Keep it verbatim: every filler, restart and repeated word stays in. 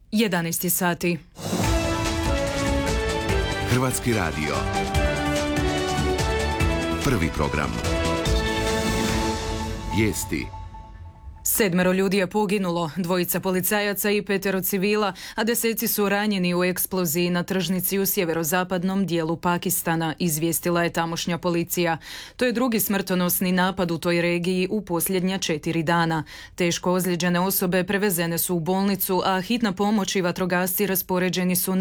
jedanaest je sati. Hrvatski radio. Prvi program. Vijesti. Sedmero ljudi je poginulo, dvojica policajaca i petero civila, a deseci su ranjeni u eksploziji na tržnici u sjeverozapadnom dijelu Pakistana, izvijestila je tamošnja policija. To je drugi smrtonosni napad u toj regiji u posljednja četiri dana. Teško ozlijeđene osobe prevezene su u bolnicu, a hitna pomoć i vatrogasci raspoređeni su na